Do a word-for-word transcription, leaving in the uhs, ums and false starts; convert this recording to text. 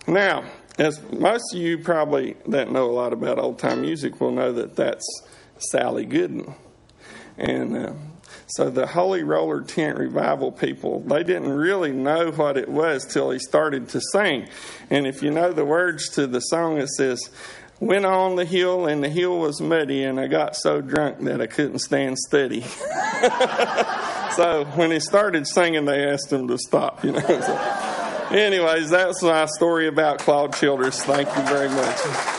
Now, as most of you probably that know a lot about old-time music will know that that's Sally Gooden. And uh, so the Holy Roller Tent Revival people, they didn't really know what it was till he started to sing. And if you know the words to the song, it says, "Went on the hill and the hill was muddy and I got so drunk that I couldn't stand steady." So when he started singing, they asked him to stop, you know. So, anyways, that's my story about Claude Childress. Thank you very much.